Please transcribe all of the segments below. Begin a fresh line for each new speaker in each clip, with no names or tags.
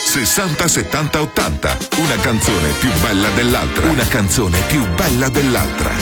60 70 80. Una canzone più bella dell'altra. Una canzone più bella dell'altra.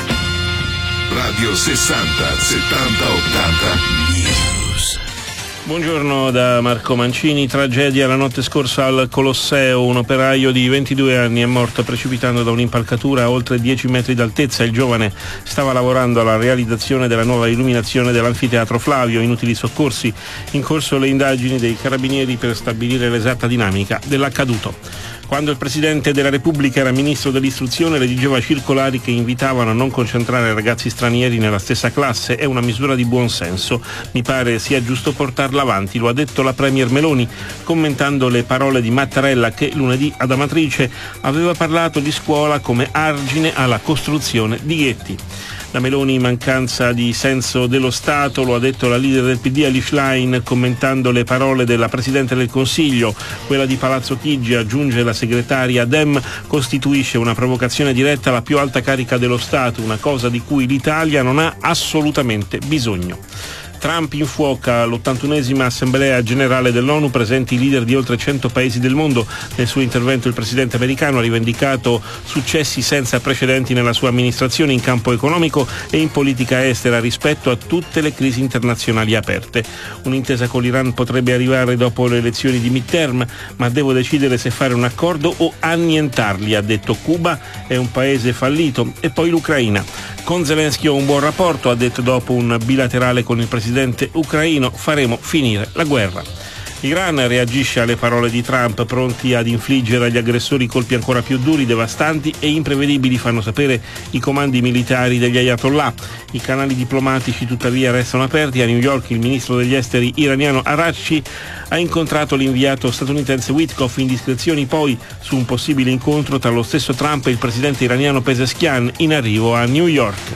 Radio 60 70 80 News.
Buongiorno da Marco Mancini. Tragedia la notte scorsa al Colosseo. Un operaio di 22 anni è morto precipitando da un'impalcatura a oltre 10 metri d'altezza. Il giovane stava lavorando alla realizzazione della nuova illuminazione dell'anfiteatro Flavio. Inutili soccorsi. In corso le indagini dei carabinieri per stabilire l'esatta dinamica dell'accaduto. Quando il Presidente della Repubblica era Ministro dell'Istruzione redigeva circolari che invitavano a non concentrare ragazzi stranieri nella stessa classe. È una misura di buon senso. Mi pare sia giusto portarla avanti, lo ha detto la Premier Meloni, commentando le parole di Mattarella che lunedì ad Amatrice aveva parlato di scuola come argine alla costruzione di ghetti. La Meloni in mancanza di senso dello Stato, lo ha detto la leader del PD Elif Schlein commentando le parole della Presidente del Consiglio. Quella di Palazzo Chigi, aggiunge la segretaria Dem, costituisce una provocazione diretta alla più alta carica dello Stato, una cosa di cui l'Italia non ha assolutamente bisogno. Trump infuoca l'81esima Assemblea Generale dell'ONU, presenti i leader di oltre 100 paesi del mondo. Nel suo intervento il presidente americano ha rivendicato successi senza precedenti nella sua amministrazione in campo economico e in politica estera rispetto a tutte le crisi internazionali aperte. Un'intesa con l'Iran potrebbe arrivare dopo le elezioni di midterm, ma devo decidere se fare un accordo o annientarli, ha detto. Cuba è un paese fallito. E poi l'Ucraina. Con Zelensky ho un buon rapporto, ha detto dopo un bilaterale con il presidente ucraino, faremo finire la guerra. L'Iran reagisce alle parole di Trump, pronti ad infliggere agli aggressori colpi ancora più duri, devastanti e imprevedibili, fanno sapere i comandi militari degli Ayatollah. I canali diplomatici tuttavia restano aperti. A New York il ministro degli esteri iraniano Araghchi ha incontrato l'inviato statunitense Witkoff. Indiscrezioni poi su un possibile incontro tra lo stesso Trump e il presidente iraniano Pezeshkian in arrivo a New York.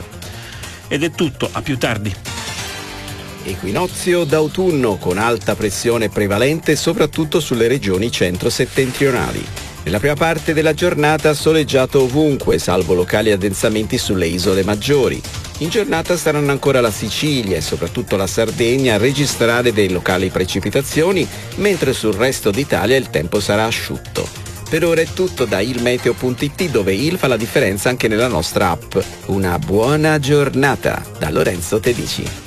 Ed è tutto, a più tardi.
Equinozio d'autunno con alta pressione prevalente soprattutto sulle regioni centro-settentrionali. Nella prima parte della giornata soleggiato ovunque, salvo locali addensamenti sulle isole maggiori. In giornata saranno ancora la Sicilia e soprattutto la Sardegna a registrare delle locali precipitazioni, mentre sul resto d'Italia il tempo sarà asciutto. Per ora è tutto da ilmeteo.it, dove il fa la differenza anche nella nostra app. Una buona giornata da Lorenzo Tedici.